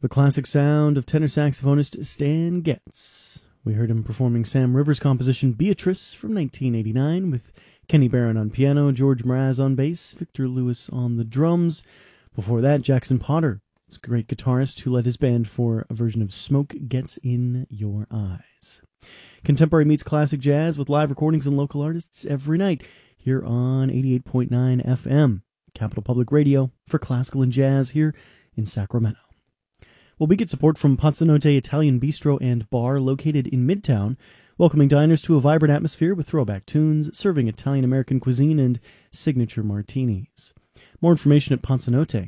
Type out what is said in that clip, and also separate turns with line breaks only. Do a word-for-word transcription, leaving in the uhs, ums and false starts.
The classic sound of tenor saxophonist Stan Getz. We heard him performing Sam Rivers' composition Beatrice from nineteen eighty-nine with Kenny Barron on piano, George Mraz on bass, Victor Lewis on the drums. Before that, Jackson Potter, a great guitarist who led his band for a version of Smoke Gets in Your Eyes. Contemporary meets classic jazz with live recordings and local artists every night here on eighty-eight point nine F M, Capital Public Radio for classical and jazz here in Sacramento. Well, we get support from Pazzanote Italian Bistro and Bar located in Midtown, welcoming diners to a vibrant atmosphere with throwback tunes, serving Italian-American cuisine and signature martinis. More information at Pazzanote